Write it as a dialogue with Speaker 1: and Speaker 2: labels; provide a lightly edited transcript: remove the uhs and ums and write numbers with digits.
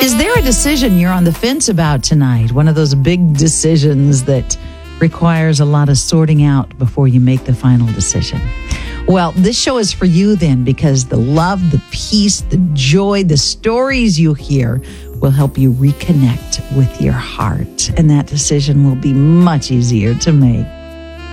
Speaker 1: Is there a decision you're on the fence about tonight? One of those big decisions that requires a lot of sorting out before you make the final decision. Well, this show is for you then, because the love, the peace, the joy, the stories you hear will help you reconnect with your heart. And that decision will be much easier to make.